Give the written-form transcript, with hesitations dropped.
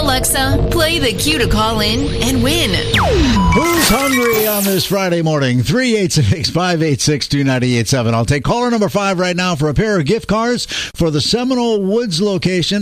Alexa, play the cue to call in and win. Who's hungry on this Friday morning? 386-586-2987. I'll take caller number 5 right now for a pair of gift cards for the Seminole Woods location.